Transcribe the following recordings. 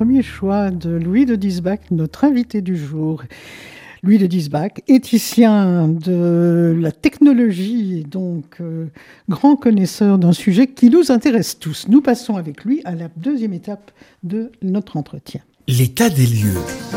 premier choix de Louis de Diesbach, notre invité du jour. Louis de Diesbach, éthicien de la technologie et donc grand connaisseur d'un sujet qui nous intéresse tous. Nous passons avec lui à la deuxième étape de notre entretien. L'état des lieux.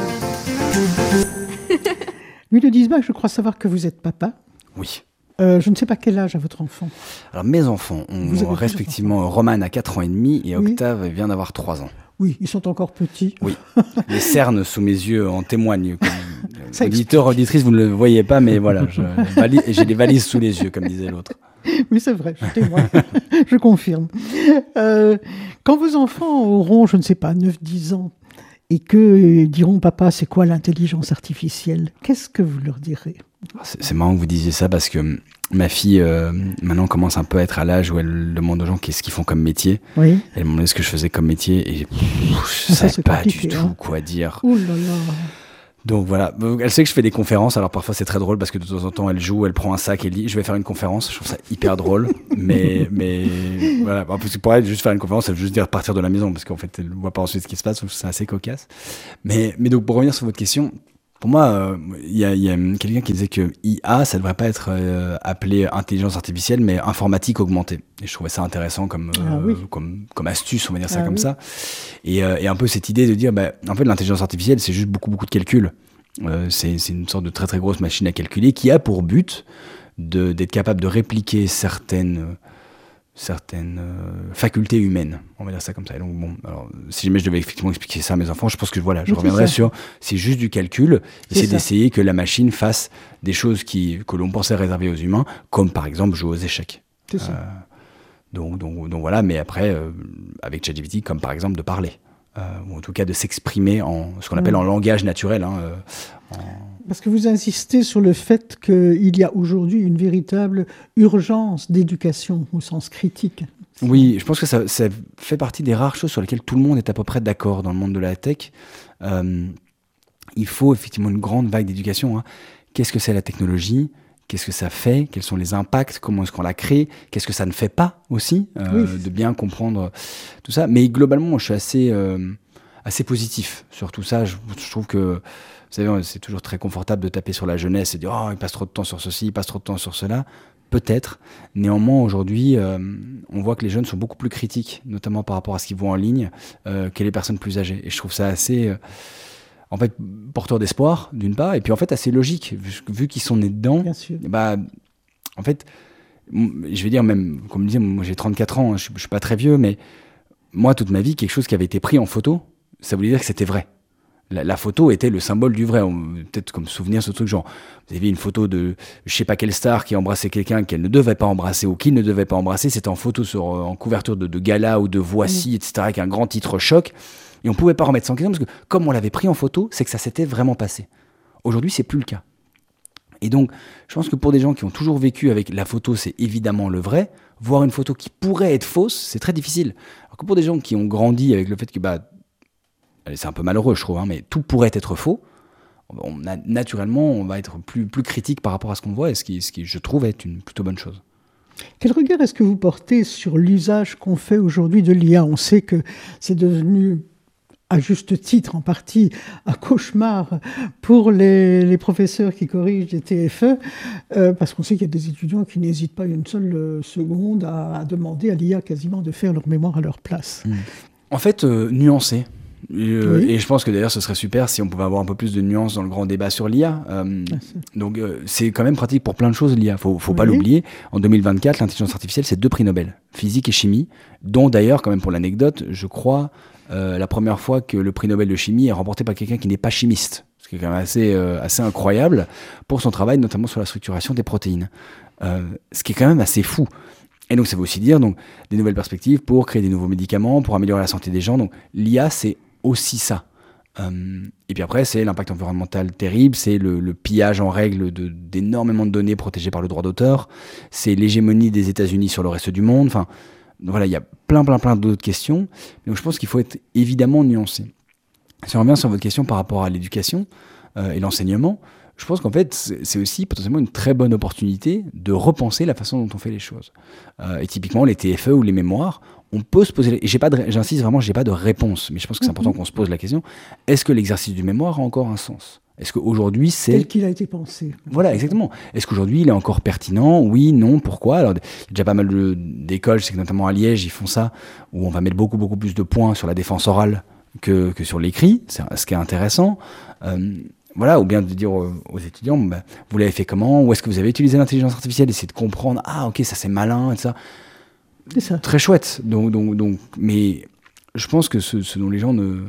Louis de Diesbach, je crois savoir que vous êtes papa. Oui. Je ne sais pas quel âge a votre enfant. Alors mes enfants ont respectivement Roman à 4 ans et demi et Octave vient d'avoir 3 ans. Oui, ils sont encore petits. Oui, les cernes sous mes yeux en témoignent. Auditeur, auditrice, vous ne le voyez pas, mais voilà, j'ai des valises sous les yeux, comme disait l'autre. Oui, c'est vrai, je témoigne, je confirme. Quand vos enfants auront, je ne sais pas, 9-10 ans, et que diront, papa, c'est quoi l'intelligence artificielle? Qu'est-ce que vous leur direz? C'est marrant que vous disiez ça parce que ma fille, maintenant, commence un peu à être à l'âge où elle demande aux gens qu'est-ce qu'ils font comme métier. Oui. Elle me demandait ce que je faisais comme métier et je ne savais pas du tout quoi dire. Ouh là là. Donc voilà, elle sait que je fais des conférences, alors parfois c'est très drôle parce que de temps en temps elle joue, elle prend un sac et elle dit je vais faire une conférence, je trouve ça hyper drôle, mais voilà, parce que pour elle juste faire une conférence, elle veut juste dire partir de la maison parce qu'en fait elle ne voit pas ensuite ce qui se passe, c'est assez cocasse. Mais donc pour revenir sur votre question, pour moi il y a quelqu'un qui disait que IA ça devrait pas être appelé intelligence artificielle mais informatique augmentée. Et je trouvais ça intéressant comme astuce, on va dire ça comme ça. Et un peu cette idée de dire, en fait, l'intelligence artificielle, c'est juste beaucoup de calculs. C'est une sorte de très très grosse machine à calculer qui a pour but d'être capable de répliquer certaines facultés humaines, on va dire ça comme ça. Et donc bon, alors si jamais je devais effectivement expliquer ça à mes enfants, je pense que je reviendrai sur c'est juste du calcul, c'est d'essayer que la machine fasse des choses que l'on pensait réserver aux humains, comme par exemple jouer aux échecs. C'est ça. Donc voilà, mais après, avec ChatGPT, comme par exemple de parler, ou en tout cas de s'exprimer en ce qu'on appelle en langage naturel. Parce que vous insistez sur le fait qu'il y a aujourd'hui une véritable urgence d'éducation au sens critique. Oui, je pense que ça fait partie des rares choses sur lesquelles tout le monde est à peu près d'accord dans le monde de la tech. Il faut effectivement une grande vague d'éducation. Qu'est-ce que c'est la technologie ? Qu'est-ce que ça fait? Quels sont les impacts? Comment est-ce qu'on la crée? Qu'est-ce que ça ne fait pas aussi? De bien comprendre tout ça. Mais globalement, moi, je suis assez positif sur tout ça. Je trouve que, vous savez, c'est toujours très confortable de taper sur la jeunesse et de dire « Oh, il passe trop de temps sur ceci, il passe trop de temps sur cela ». Peut-être. Néanmoins, aujourd'hui, on voit que les jeunes sont beaucoup plus critiques, notamment par rapport à ce qu'ils voient en ligne, que les personnes plus âgées. Et je trouve ça assez... en fait, porteur d'espoir, d'une part, et puis en fait assez logique, vu qu'ils sont nés dedans. Bien sûr. En fait, je vais dire même, comme je disais, moi j'ai 34 ans, je suis pas très vieux, mais moi, toute ma vie, quelque chose qui avait été pris en photo, ça voulait dire que c'était vrai. La photo était le symbole du vrai. Peut-être comme souvenir ce truc genre, vous avez une photo de je sais pas quelle star qui embrassait quelqu'un qu'elle ne devait pas embrasser ou qu'il ne devait pas embrasser, c'était en photo en couverture de gala ou de Voici, etc., avec un grand titre choc. Et on ne pouvait pas remettre ça en question parce que comme on l'avait pris en photo, c'est que ça s'était vraiment passé. Aujourd'hui, c'est plus le cas. Et donc, je pense que pour des gens qui ont toujours vécu avec la photo, c'est évidemment le vrai. Voir une photo qui pourrait être fausse, c'est très difficile. Alors que pour des gens qui ont grandi avec le fait que, c'est un peu malheureux, je trouve, mais tout pourrait être faux, naturellement, on va être plus critique par rapport à ce qu'on voit, et ce qui, je trouve, est une plutôt bonne chose. Quel regard est-ce que vous portez sur l'usage qu'on fait aujourd'hui de l'IA? On sait que c'est devenu, à juste titre en partie, un cauchemar pour les professeurs qui corrigent des TFE, parce qu'on sait qu'il y a des étudiants qui n'hésitent pas une seule seconde à demander à l'IA quasiment de faire leur mémoire à leur place. En fait, nuancer. Et je pense que d'ailleurs ce serait super si on pouvait avoir un peu plus de nuances dans le grand débat sur l'IA. Donc c'est quand même pratique pour plein de choses l'IA, faut pas l'oublier. En 2024, l'intelligence artificielle, c'est 2 prix Nobel, physique et chimie, dont d'ailleurs, quand même pour l'anecdote, je crois, la première fois que le prix Nobel de chimie est remporté par quelqu'un qui n'est pas chimiste, ce qui est quand même assez incroyable pour son travail, notamment sur la structuration des protéines. Ce qui est quand même assez fou. Et donc ça veut aussi dire donc, des nouvelles perspectives pour créer des nouveaux médicaments, pour améliorer la santé des gens. Donc l'IA, c'est aussi ça. Et puis après, c'est l'impact environnemental terrible, c'est le pillage en règle d'énormément de données protégées par le droit d'auteur, c'est l'hégémonie des États-Unis sur le reste du monde. Enfin, voilà, il y a plein d'autres questions. Donc je pense qu'il faut être évidemment nuancé. Si on revient sur votre question par rapport à l'éducation, et l'enseignement, je pense qu'en fait, c'est aussi potentiellement une très bonne opportunité de repenser la façon dont on fait les choses. Et typiquement, les TFE ou les mémoires, on peut se poser... Et j'insiste vraiment, je n'ai pas de réponse, mais je pense que c'est important qu'on se pose la question, est-ce que l'exercice du mémoire a encore un sens ? Est-ce qu'aujourd'hui, c'est... Tel qu'il a été pensé. Voilà, exactement. Est-ce qu'aujourd'hui, il est encore pertinent ? Oui, non, pourquoi ? Alors, il y a déjà pas mal d'écoles, je sais que notamment à Liège, ils font ça, où on va mettre beaucoup, beaucoup plus de points sur la défense orale que sur l'écrit, c'est ce qui est intéressant. Voilà, ou bien de dire aux étudiants, vous l'avez fait comment ? Où est-ce que vous avez utilisé l'intelligence artificielle ? Essayer de comprendre, ok, ça c'est malin, et ça. C'est ça. Très chouette. Donc, mais je pense que ce que les gens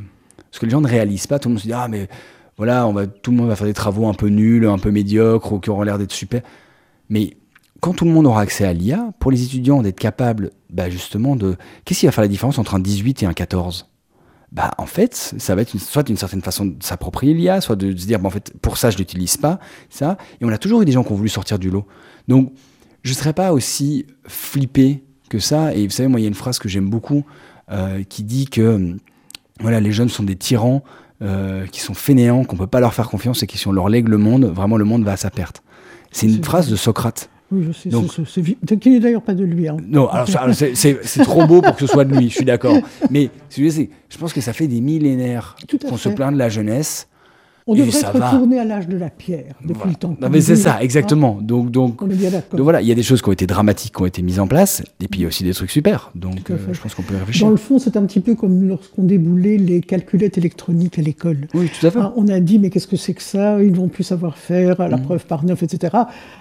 ne réalisent pas, tout le monde se dit, mais voilà, tout le monde va faire des travaux un peu nuls, un peu médiocres, ou qui auront l'air d'être super. Mais quand tout le monde aura accès à l'IA, pour les étudiants d'être capables, justement, qu'est-ce qui va faire la différence entre un 18 et un 14 ? En fait, ça va être soit une certaine façon de s'approprier l'IA, soit de se dire, en fait, pour ça, je ne l'utilise pas, ça. Et on a toujours eu des gens qui ont voulu sortir du lot. Donc, je ne serais pas aussi flippé que ça. Et vous savez, moi, il y a une phrase que j'aime beaucoup qui dit que les jeunes sont des tyrans, qui sont fainéants, qu'on ne peut pas leur faire confiance et qui, si on leur lègue le monde, vraiment, le monde va à sa perte. C'est une phrase de Socrate. Oui, je sais. Donc, qui n'est d'ailleurs pas de lui. Hein. Non, alors c'est trop beau pour que ce soit de lui, je suis d'accord. Mais je pense que ça fait des millénaires qu'on se plaint de la jeunesse. On devrait être retourné à l'âge de la pierre depuis le temps. Non, mais c'est ça, exactement. Donc on est bien d'accord. Donc voilà, il y a des choses qui ont été dramatiques, qui ont été mises en place, et puis il y a aussi des trucs super. Donc je pense qu'on peut y réfléchir. Dans le fond, c'est un petit peu comme lorsqu'on déboulait les calculettes électroniques à l'école. Oui, tout à fait. On a dit, mais qu'est-ce que c'est que ça ? Ils ne vont plus savoir faire, à la preuve par 9, etc.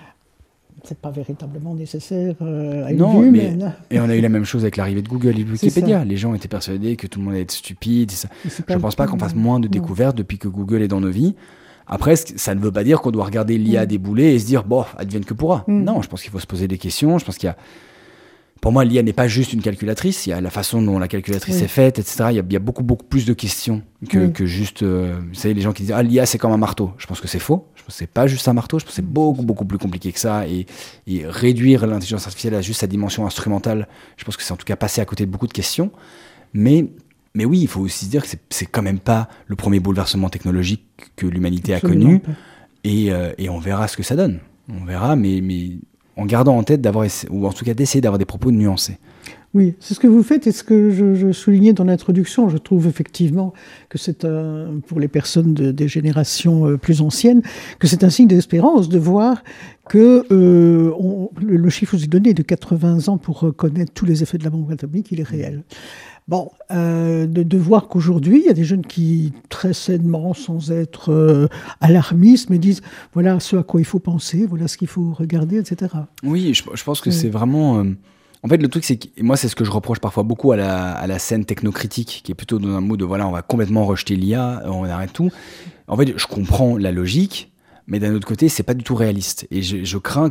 C'est pas véritablement nécessaire à une vue, mais... Et on a eu la même chose avec l'arrivée de Google et de Wikipédia. Les gens étaient persuadés que tout le monde allait être stupide. Je ne pense pas qu'on fasse moins de découvertes depuis que Google est dans nos vies. Après, ça ne veut pas dire qu'on doit regarder l'IA débouler et se dire, advienne que pourra. Non, je pense qu'il faut se poser des questions. Je pense qu'il y a... Pour moi, l'IA n'est pas juste une calculatrice. Il y a la façon dont la calculatrice est faite, etc. Il y a beaucoup, beaucoup plus de questions que juste... vous savez, les gens qui disent « l'IA, c'est comme un marteau ». Je pense que c'est faux. Je pense que c'est pas juste un marteau. Je pense que c'est beaucoup, beaucoup plus compliqué que ça. Et réduire l'intelligence artificielle à juste sa dimension instrumentale, je pense que c'est en tout cas passer à côté de beaucoup de questions. Mais oui, il faut aussi se dire que c'est quand même pas le premier bouleversement technologique que l'humanité a connu. Et on verra ce que ça donne. On verra, mais en gardant en tête ou en tout cas d'essayer d'avoir des propos nuancés. Oui, c'est ce que vous faites et ce que je soulignais dans l'introduction. Je trouve effectivement que c'est pour les personnes des générations plus anciennes, que c'est un signe d'espérance de voir que le chiffre que vous donné de 80 ans pour reconnaître tous les effets de la bombe atomique, il est réel. Bon, de voir qu'aujourd'hui, il y a des jeunes qui, très sainement, sans être alarmistes, mais disent voilà ce à quoi il faut penser, voilà ce qu'il faut regarder, etc. Oui, je pense que c'est vraiment... En fait, le truc, c'est que moi, c'est ce que je reproche parfois beaucoup à la scène technocritique, qui est plutôt dans un mood de on va complètement rejeter l'IA, on arrête tout. En fait, je comprends la logique, mais d'un autre côté, c'est pas du tout réaliste. Et je crains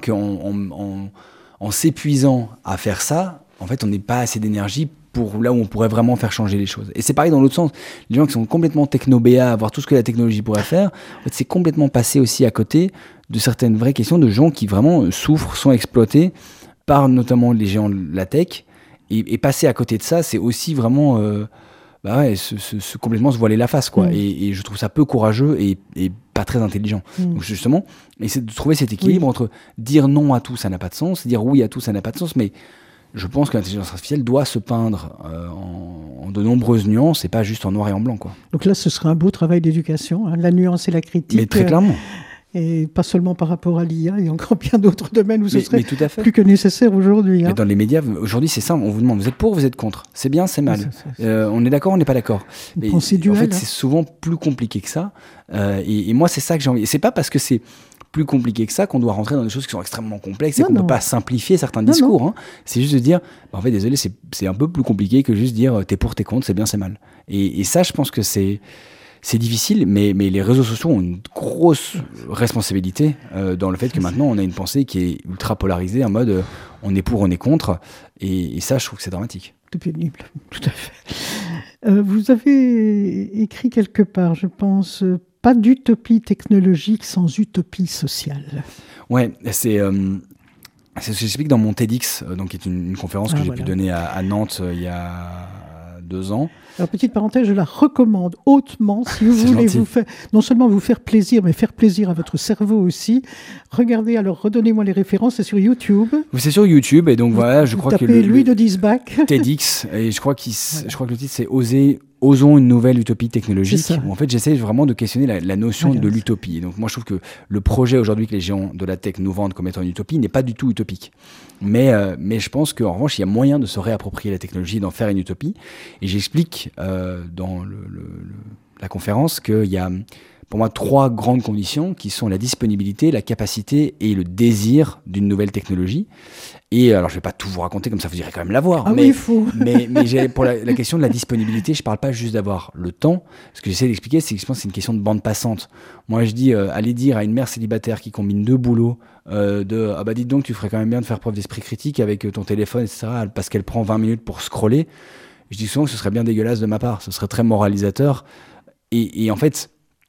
qu'en s'épuisant à faire ça, en fait, on n'ait pas assez d'énergie pour là où on pourrait vraiment faire changer les choses. Et c'est pareil dans l'autre sens. Les gens qui sont complètement techno-béats à voir tout ce que la technologie pourrait faire, en fait, c'est complètement passé aussi à côté de certaines vraies questions de gens qui vraiment souffrent, sont exploités par notamment les géants de la tech. Et passer à côté de ça, c'est aussi vraiment complètement se voiler la face, quoi. Et je trouve ça peu courageux et pas très intelligent. Donc justement, essayer de trouver cet équilibre entre dire non à tout, ça n'a pas de sens, dire oui à tout, ça n'a pas de sens, mais je pense que l'intelligence artificielle doit se peindre en de nombreuses nuances et pas juste en noir et en blanc, quoi. Donc là, ce serait un beau travail d'éducation, la nuance et la critique. Mais très clairement. Et pas seulement par rapport à l'IA, il y a encore bien d'autres domaines où ce serait tout à fait. plus que nécessaire aujourd'hui. Mais dans les médias, aujourd'hui, c'est ça, on vous demande, vous êtes pour ou vous êtes contre ? C'est bien, c'est mal. On est d'accord, on n'est pas d'accord. Mais en fait, c'est souvent plus compliqué que ça. Et moi, c'est ça que j'ai envie. Et c'est pas parce que c'est plus compliqué que ça qu'on doit rentrer dans des choses qui sont extrêmement complexes et qu'on ne peut pas simplifier certains discours. Hein. C'est juste de dire, en fait, désolé, c'est un peu plus compliqué que juste dire t'es pour, t'es contre, c'est bien, c'est mal. Et ça, je pense que c'est difficile, mais les réseaux sociaux ont une grosse responsabilité dans le fait que maintenant, on a une pensée qui est ultra polarisée, en mode on est pour, on est contre. Et ça, je trouve que c'est dramatique. Tout pénible, tout à fait. Vous avez écrit quelque part, je pense, pas d'utopie technologique sans utopie sociale. Ouais, c'est ce que j'explique dans mon TEDx, donc qui est une conférence que j'ai pu donner à Nantes il y a 2 ans. Alors, petite parenthèse, je la recommande hautement si vous voulez non seulement vous faire plaisir, mais faire plaisir à votre cerveau aussi. Regardez, alors redonnez-moi les références, c'est sur YouTube. C'est sur YouTube, et donc voilà, je crois que Louis de Diesbach. TEDx, et je crois que le titre c'est Osons une nouvelle utopie technologique, où en fait j'essaie vraiment de questionner la notion de l'utopie. Et donc moi je trouve que le projet aujourd'hui que les géants de la tech nous vendent comme étant une utopie n'est pas du tout utopique. Mais je pense qu'en revanche il y a moyen de se réapproprier la technologie, d'en faire une utopie. Et j'explique dans la conférence qu'il y a pour moi 3 grandes conditions qui sont la disponibilité, la capacité et le désir d'une nouvelle technologie. Et alors, je ne vais pas tout vous raconter, comme ça vous irez quand même la voir. Ah mais, oui, il faut. mais pour la question de la disponibilité, je ne parle pas juste d'avoir le temps. Ce que j'essaie d'expliquer, c'est que je pense que c'est une question de bande passante. Moi, je dis, allez dire à une mère célibataire qui combine 2 boulots, ah bah dites donc, tu ferais quand même bien de faire preuve d'esprit critique avec ton téléphone, etc., parce qu'elle prend 20 minutes pour scroller. Je dis souvent que ce serait bien dégueulasse de ma part, ce serait très moralisateur. Et en fait,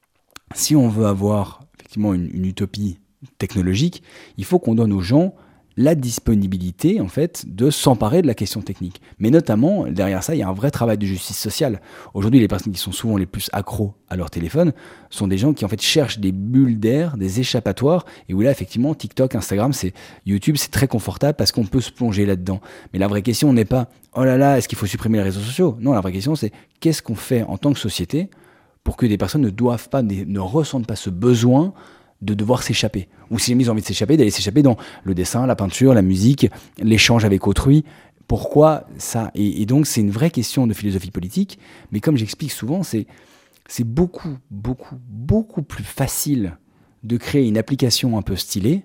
si on veut avoir effectivement une utopie technologique, il faut qu'on donne aux gens la disponibilité en fait de s'emparer de la question technique. Mais notamment, derrière ça, il y a un vrai travail de justice sociale. Aujourd'hui, les personnes qui sont souvent les plus accros à leur téléphone sont des gens qui en fait cherchent des bulles d'air, des échappatoires, et où là, effectivement, TikTok, Instagram, YouTube, c'est très confortable parce qu'on peut se plonger là-dedans. Mais la vraie question n'est pas « Oh là là, est-ce qu'il faut supprimer les réseaux sociaux ?» Non, la vraie question, c'est qu'est-ce qu'on fait en tant que société pour que des personnes ne ressentent pas ce besoin de devoir s'échapper. Ou si ils ont envie de s'échapper, d'aller s'échapper dans le dessin, la peinture, la musique, l'échange avec autrui. Pourquoi ça ? Et donc, c'est une vraie question de philosophie politique. Mais comme j'explique souvent, c'est beaucoup, beaucoup, beaucoup plus facile de créer une application un peu stylée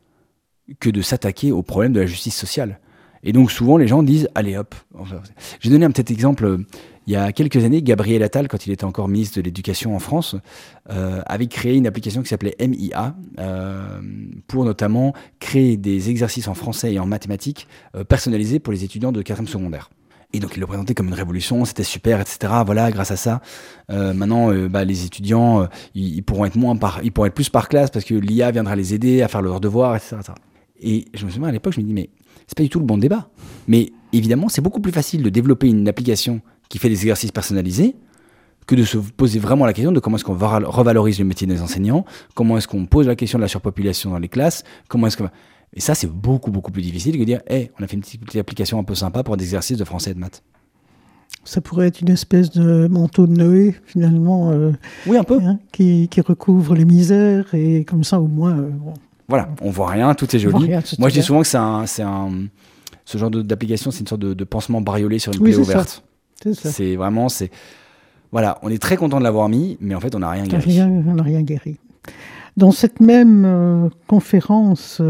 que de s'attaquer au problème de la justice sociale. Et donc, souvent, les gens disent « Allez, hop ». J'ai donné un petit exemple. Il y a quelques années, Gabriel Attal, quand il était encore ministre de l'Éducation en France, avait créé une application qui s'appelait MIA pour notamment créer des exercices en français et en mathématiques personnalisés pour les étudiants de 4e secondaire. Et donc, il le présentait comme une révolution, c'était super, etc. Voilà, grâce à ça, maintenant, les étudiants, ils pourront être plus par classe parce que l'IA viendra les aider à faire leurs devoirs, etc. Et je me souviens à l'époque, je me dis, mais c'est pas du tout le bon débat. Mais évidemment, c'est beaucoup plus facile de développer une application qui fait des exercices personnalisés que de se poser vraiment la question de comment est-ce qu'on revalorise le métier des enseignants, comment est-ce qu'on pose la question de la surpopulation dans les classes, Et ça, c'est beaucoup, beaucoup plus difficile que de dire « on a fait une petite application un peu sympa pour des exercices de français et de maths ». Ça pourrait être une espèce de manteau de Noé, finalement, oui, un peu. Qui recouvre les misères, et comme ça, au moins... Bon. Voilà, on voit rien, tout est joli. Moi, je dis souvent que ce genre d'application, c'est une sorte de pansement bariolé sur une plaie ouverte. C'est ça. Voilà, on est très content de l'avoir mis, mais en fait, on n'a rien guéri. On n'a rien guéri. Dans cette même conférence,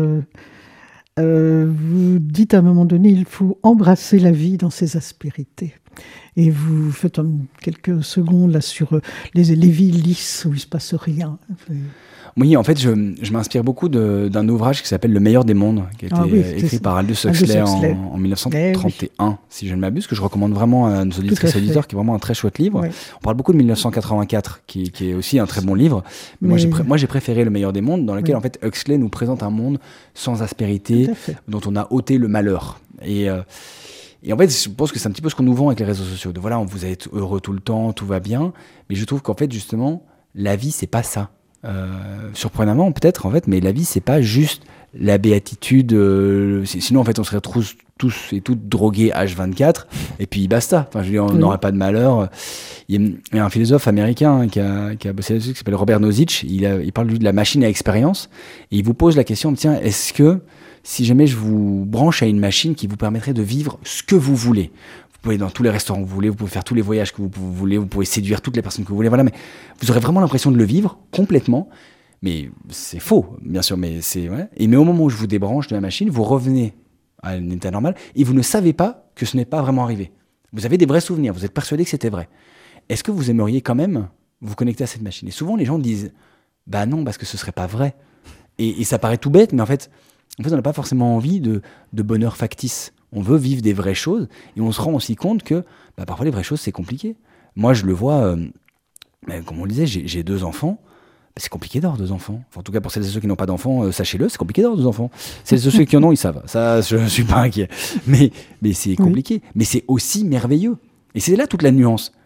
vous dites à un moment donné, il faut embrasser la vie dans ses aspérités. Et vous faites quelques secondes là sur les villes lisses où il ne se passe rien. Oui, en fait, je m'inspire beaucoup d'un ouvrage qui s'appelle Le meilleur des mondes, qui a été écrit par Aldous Huxley en 1931, si je ne m'abuse, que je recommande vraiment à nos auditrices et auditeurs, qui est vraiment un très chouette livre. Oui. On parle beaucoup de 1984, qui est aussi un très bon livre. Mais moi, j'ai préféré Le meilleur des mondes, dans lequel, en fait, Huxley nous présente un monde sans aspérité, dont on a ôté le malheur. Et en fait, je pense que c'est un petit peu ce qu'on nous vend avec les réseaux sociaux. Voilà, vous allez être heureux tout le temps, tout va bien. Mais je trouve qu'en fait, justement, la vie, c'est pas ça. Surprenamment peut-être en fait, mais la vie c'est pas juste la béatitude, sinon en fait on serait tous et toutes drogués H24 et puis basta, enfin, je veux dire, on n'aurait pas de malheur. Il y a un philosophe américain qui a bossé là-dessus qui s'appelle Robert Nozick, il parle lui de la machine à expérience et il vous pose la question, tiens, est-ce que si jamais je vous branche à une machine qui vous permettrait de vivre ce que vous voulez, vous pouvez dans tous les restaurants que vous voulez, vous pouvez faire tous les voyages que vous voulez, vous pouvez séduire toutes les personnes que vous voulez, voilà, mais vous aurez vraiment l'impression de le vivre complètement. Mais c'est faux, bien sûr, mais mais au moment où je vous débranche de la machine, vous revenez à un état normal et vous ne savez pas que ce n'est pas vraiment arrivé. Vous avez des vrais souvenirs, vous êtes persuadé que c'était vrai. Est-ce que vous aimeriez quand même vous connecter à cette machine ? Et souvent, les gens disent « Bah non, parce que ce serait pas vrai. » Et ça paraît tout bête, mais en fait on n'a pas forcément envie de bonheur factice. On veut vivre des vraies choses et on se rend aussi compte que parfois les vraies choses c'est compliqué. Moi je le vois, comme on le disait, j'ai 2 enfants, c'est compliqué d'avoir 2 enfants. Enfin, en tout cas pour celles et ceux qui n'ont pas d'enfants, sachez-le, c'est compliqué d'avoir 2 enfants. Celles et ceux qui en ont, ils savent. Ça, je ne suis pas inquiet. Mais c'est compliqué. Mais c'est aussi merveilleux. Et c'est là toute la nuance.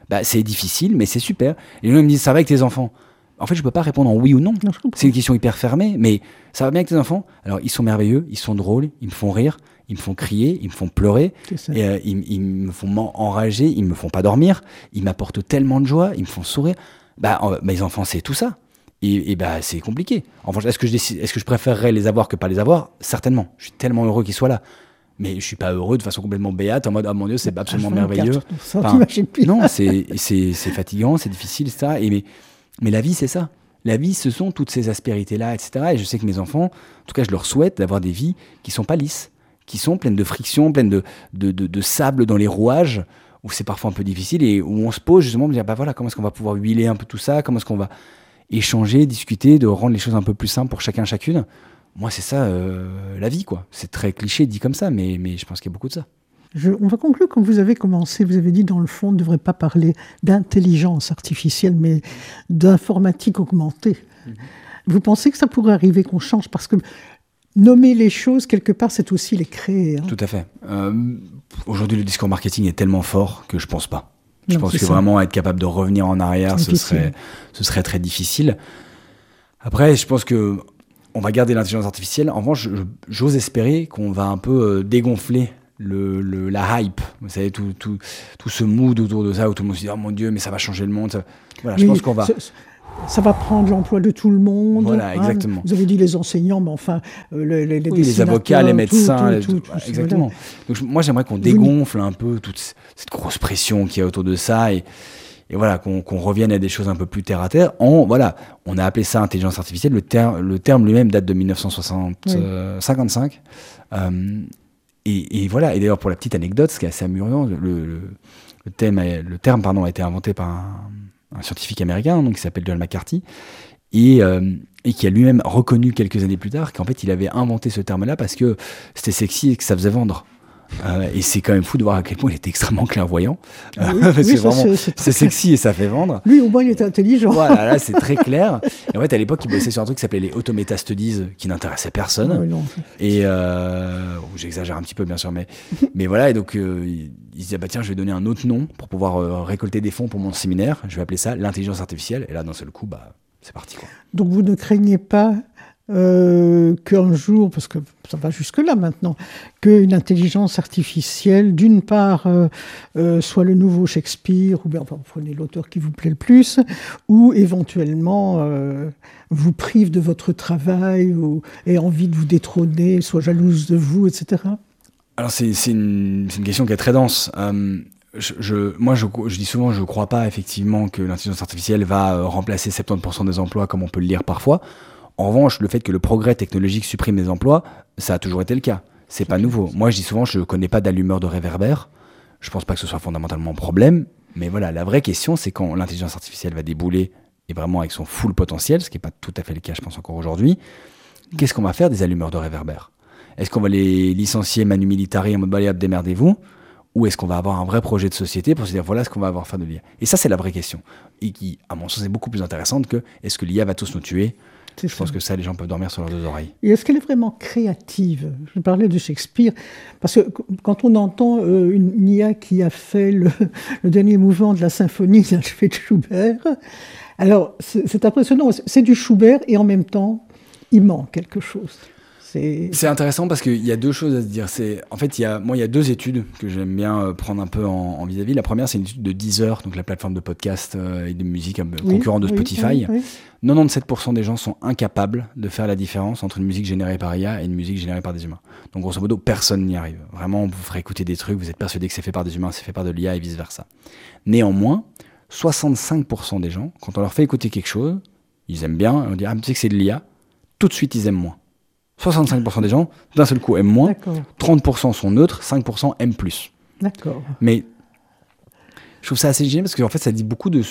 Bah, c'est difficile, mais c'est super. Et les gens me disent, ça va avec tes enfants? En fait, je peux pas répondre en oui ou non. Non, C'est une question hyper fermée, mais ça va bien avec tes enfants? Alors, ils sont merveilleux, ils sont drôles, ils me font rire, ils me font crier, ils me font pleurer, et, ils me font enrager, ils me font pas dormir, ils m'apportent tellement de joie, ils me font sourire. Mes enfants, c'est tout ça. Et bah, c'est compliqué. En revanche, est-ce que je préférerais les avoir que pas les avoir? Certainement. Je suis tellement heureux qu'ils soient là. Mais je suis pas heureux de façon complètement béate, en mode, oh mon Dieu, c'est absolument merveilleux. Non, c'est fatigant, c'est difficile, etc. Mais la vie, c'est ça. La vie, ce sont toutes ces aspérités-là, etc. Et je sais que mes enfants, en tout cas, je leur souhaite d'avoir des vies qui sont pas lisses, qui sont pleines de friction, pleines de sable dans les rouages, où c'est parfois un peu difficile et où on se pose justement, de dire, bah voilà, comment est-ce qu'on va pouvoir huiler un peu tout ça, comment est-ce qu'on va échanger, discuter, de rendre les choses un peu plus simples pour chacun, chacune. Moi, c'est ça, la vie, quoi. C'est très cliché dit comme ça, mais je pense qu'il y a beaucoup de ça. On va conclure, quand vous avez commencé, vous avez dit, dans le fond, on ne devrait pas parler d'intelligence artificielle, mais d'informatique augmentée. Vous pensez que ça pourrait arriver qu'on change? Parce que nommer les choses, quelque part, c'est aussi les créer. Tout à fait. Aujourd'hui, le discours marketing est tellement fort que je ne pense pas. Je pense que vraiment être capable de revenir en arrière, ce serait très difficile. Après, je pense que on va garder l'intelligence artificielle. En revanche, j'ose espérer qu'on va un peu dégonfler la hype. Vous savez, tout ce mood autour de ça, où tout le monde se dit « Oh mon Dieu, mais ça va changer le monde. » Voilà, je pense qu'on va... Ça va prendre l'emploi de tout le monde. Voilà, exactement. Vous avez dit les enseignants, mais enfin, les avocats, les médecins, exactement. Donc, moi, j'aimerais qu'on dégonfle un peu toute cette grosse pression qu'il y a autour de ça et voilà, qu'on revienne à des choses un peu plus terre à terre. On a appelé ça intelligence artificielle. Le terme lui-même date de 1955. Et voilà. Et d'ailleurs, pour la petite anecdote, ce qui est assez amusant, le terme a été inventé par un scientifique américain, donc, qui s'appelle John McCarthy, et qui a lui-même reconnu quelques années plus tard qu'en fait, il avait inventé ce terme-là parce que c'était sexy et que ça faisait vendre. Et c'est quand même fou de voir à quel point il était extrêmement clairvoyant. C'est sexy et ça fait vendre. Lui, au moins, il était intelligent. Voilà, là, c'est très clair. Et en fait, à l'époque, il bossait sur un truc qui s'appelait les automata studies, qui n'intéressait personne. Et j'exagère un petit peu, bien sûr, mais voilà. Et donc, il se disait, bah tiens, je vais donner un autre nom pour pouvoir récolter des fonds pour mon séminaire. Je vais appeler ça l'intelligence artificielle. Et là, d'un seul coup, c'est parti, quoi. Donc, vous ne craignez pas qu'un jour, parce que ça va jusque-là maintenant, qu'une intelligence artificielle, d'une part, soit le nouveau Shakespeare, ou bien enfin, vous prenez l'auteur qui vous plaît le plus, ou éventuellement vous prive de votre travail, ou ait envie de vous détrôner, soit jalouse de vous, etc. Alors c'est une question qui est très dense. Moi, je dis souvent, je ne crois pas effectivement que l'intelligence artificielle va remplacer 70% des emplois comme on peut le lire parfois. En revanche, le fait que le progrès technologique supprime des emplois, ça a toujours été le cas. C'est pas nouveau. Moi, je dis souvent, je connais pas d'allumeur de réverbère. Je pense pas que ce soit fondamentalement un problème. Mais voilà, la vraie question, c'est quand l'intelligence artificielle va débouler, et vraiment avec son full potentiel, ce qui n'est pas tout à fait le cas, je pense, encore aujourd'hui, qu'est-ce qu'on va faire des allumeurs de réverbère? Est-ce qu'on va les licencier manu militari en mode balayable, démerdez-vous? Ou est-ce qu'on va avoir un vrai projet de société pour se dire, voilà ce qu'on va avoir à faire de l'IA? Et ça, c'est la vraie question. Et qui, à mon sens, est beaucoup plus intéressante que est-ce que l'IA va tous nous tuer? Je pense que ça, les gens peuvent dormir sur leurs deux oreilles. Et est-ce qu'elle est vraiment créative? Je parlais de Shakespeare, parce que quand on entend une IA qui a fait le dernier mouvement de la symphonie d'Alfred Schubert, alors c'est impressionnant, c'est du Schubert et en même temps, il manque quelque chose. C'est intéressant parce qu'il y a deux choses à se dire. En fait, il y a deux études que j'aime bien prendre un peu en vis-à-vis. La première, c'est une étude de Deezer, donc la plateforme de podcast et de musique concurrent de Spotify. 97% des gens sont incapables de faire la différence entre une musique générée par IA et une musique générée par des humains. Donc, grosso modo, personne n'y arrive. Vraiment, on vous ferait écouter des trucs, vous êtes persuadé que c'est fait par des humains, c'est fait par de l'IA et vice-versa. Néanmoins, 65% des gens, quand on leur fait écouter quelque chose, ils aiment bien, on dit « Ah, mais tu sais que c'est de l'IA », tout de suite, ils aiment moins. 65% des gens, d'un seul coup, aiment moins. D'accord. 30% sont neutres, 5% aiment plus. D'accord. Mais je trouve ça assez génial parce qu'en fait, ça dit beaucoup de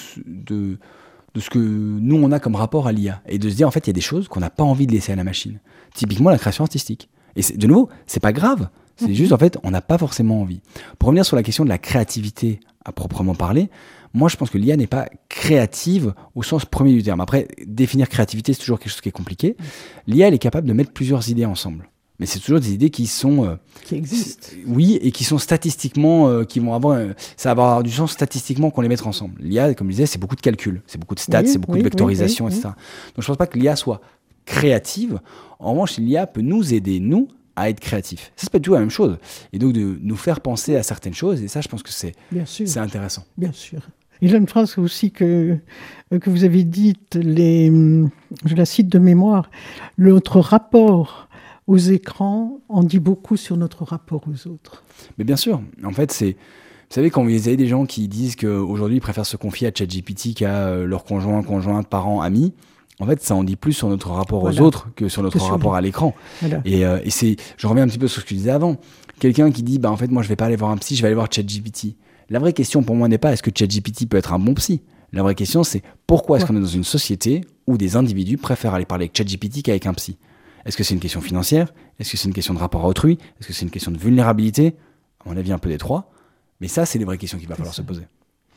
ce que nous, on a comme rapport à l'IA. Et de se dire, en fait, il y a des choses qu'on n'a pas envie de laisser à la machine. Typiquement, la création artistique. Et de nouveau, c'est pas grave. C'est juste, en fait, on n'a pas forcément envie. Pour revenir sur la question de la créativité à proprement parler, moi, je pense que l'IA n'est pas créative au sens premier du terme. Après, définir créativité, c'est toujours quelque chose qui est compliqué. L'IA, elle est capable de mettre plusieurs idées ensemble. Mais c'est toujours des idées qui sont... qui existent. Oui, et qui sont statistiquement... qui vont avoir... ça va avoir du sens statistiquement qu'on les mette ensemble. L'IA, comme je disais, c'est beaucoup de calculs, c'est beaucoup de stats, c'est beaucoup de vectorisation, etc. Donc je pense pas que l'IA soit créative. En revanche, l'IA peut nous aider, nous, à être créatifs. Ça peut être toujours la même chose. Et donc de nous faire penser à certaines choses. Et ça, je pense que c'est intéressant. Bien sûr. Il y a une phrase aussi que vous avez dite, je la cite de mémoire, notre rapport aux écrans en dit beaucoup sur notre rapport aux autres. Mais bien sûr, en fait, vous savez, quand vous avez des gens qui disent qu'aujourd'hui, ils préfèrent se confier à ChatGPT qu'à leur conjointe, parents, amis, en fait, ça en dit plus sur notre rapport aux autres que sur notre rapport à l'écran. Voilà. Et je reviens un petit peu sur ce que je disais avant. Quelqu'un qui dit, en fait, moi, je vais pas aller voir un psy, je vais aller voir ChatGPT. La vraie question pour moi n'est pas est-ce que ChatGPT peut être un bon psy. La vraie question, c'est pourquoi est-ce qu'on est dans une société où des individus préfèrent aller parler avec ChatGPT qu'avec un psy. Est-ce que c'est une question financière? Est-ce que c'est une question de rapport à autrui? Est-ce que c'est une question de vulnérabilité? À mon avis, un peu des trois. Mais ça, c'est les vraies questions qu'il va falloir se poser.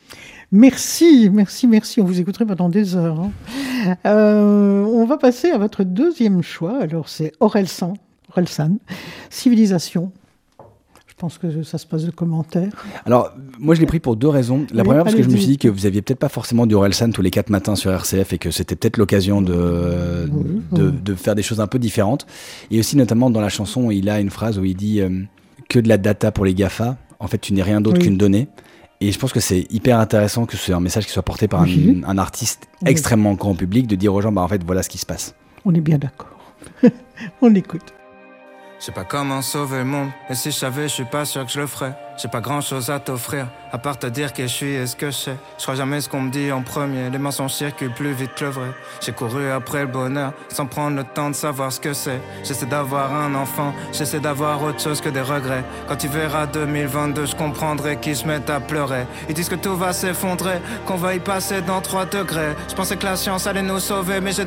Merci. On vous écouterait pendant des heures. On va passer à votre deuxième choix. Alors, c'est Orelsan, Civilisation. Je pense que ça se passe de commentaires. Alors, moi, je l'ai pris pour deux raisons. La première, parce que je me suis dit que vous aviez peut-être pas forcément du Orelsan tous les 4 matins sur RCF et que c'était peut-être l'occasion de faire des choses un peu différentes. Et aussi, notamment, dans la chanson, il a une phrase où il dit que de la data pour les GAFA. En fait, tu n'es rien d'autre qu'une donnée. Et je pense que c'est hyper intéressant que c'est un message qui soit porté par un artiste extrêmement grand public, de dire aux gens, en fait, voilà ce qui se passe. On est bien d'accord. On écoute. Je sais pas comment sauver le monde, et si je savais, je suis pas sûr que je le ferais. J'ai pas grand chose à t'offrir, à part te dire qui je suis et ce que je sais. Je crois jamais ce qu'on me dit en premier, les mensonges circulent plus vite que le vrai. J'ai couru après le bonheur, sans prendre le temps de savoir ce que c'est. J'essaie d'avoir un enfant, j'essaie d'avoir autre chose que des regrets. Quand tu verras 2022, je comprendrai qu'ils se mettent à pleurer. Ils disent que tout va s'effondrer, qu'on va y passer dans 3 degrés. Je pensais que la science allait nous sauver, mais j'ai